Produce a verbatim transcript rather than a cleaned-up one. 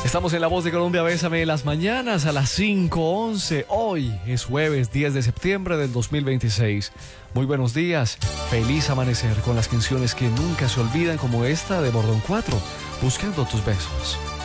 Estamos en La Voz de Colombia, Bésame en las mañanas a las cinco once. Hoy es jueves diez de septiembre del dos mil veintiséis. Muy buenos días, feliz amanecer con las canciones que nunca se olvidan como esta de Bordón cuatro, Buscando tus besos.